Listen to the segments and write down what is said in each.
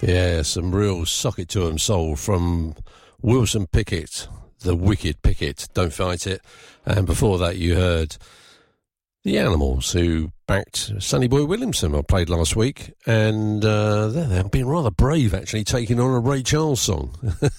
Yeah, some real sock it to 'em soul from Wilson Pickett, the Wicked Pickett, Don't Fight It. And before that you heard The Animals, who backed Sonny Boy Williamson, I played last week. And they've been rather brave, actually, taking on a Ray Charles song.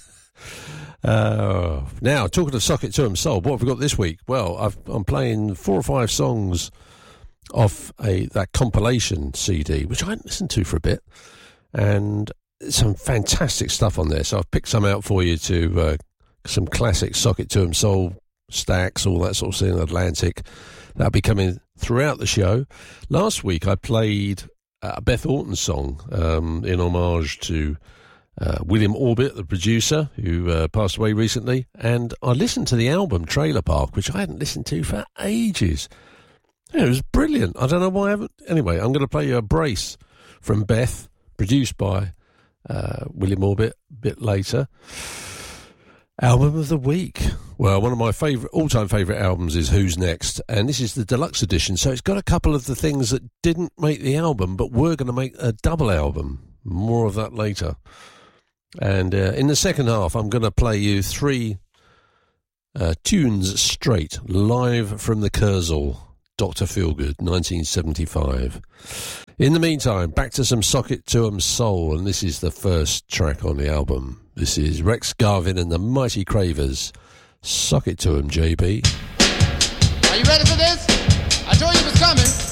Now, talking of sock it to 'em soul, what have we got this week? Well, I'm playing 4 or 5 songs off that compilation CD, which I hadn't listened to for a bit. And some fantastic stuff on there. So I've picked some out for you to some classic sock it to 'em soul stacks, all that sort of thing, Atlantic. That'll be coming throughout the show. Last week I played a Beth Orton song in homage to William Orbit, the producer, who passed away recently. And I listened to the album Trailer Park, which I hadn't listened to for ages. Yeah, it was brilliant. I don't know why I haven't. Anyway, I'm going to play you a brace from Beth, produced by William Orbit a bit later. Album of the week. Well, one of my all-time favourite albums is Who's Next, and this is the deluxe edition, so it's got a couple of the things that didn't make the album, but were going to make a double album. More of that later. And in the second half, I'm going to play you 3 tunes straight, live from the Kursaal, Dr. Feelgood, 1975. In the meantime, back to some sock it to 'em soul, and this is the first track on the album. This is Rex Garvin and the Mighty Cravers. Sock it to 'em, JB. Are you ready for this? I told you it was coming.